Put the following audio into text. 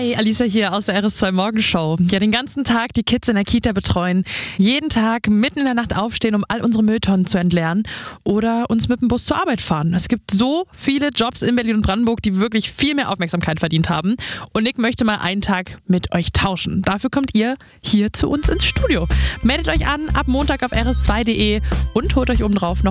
Hi, Alicia hier aus der RS2 Morgenshow. Ja, den ganzen Tag die Kids in der Kita betreuen, jeden Tag mitten in der Nacht aufstehen, um all unsere Mülltonnen zu entleeren oder uns mit dem Bus zur Arbeit fahren. Es gibt so viele Jobs in Berlin und Brandenburg, die wirklich viel mehr Aufmerksamkeit verdient haben. Und Nick möchte mal einen Tag mit euch tauschen. Dafür kommt ihr hier zu uns ins Studio. Meldet euch an ab Montag auf rs2.de und holt euch obendrauf noch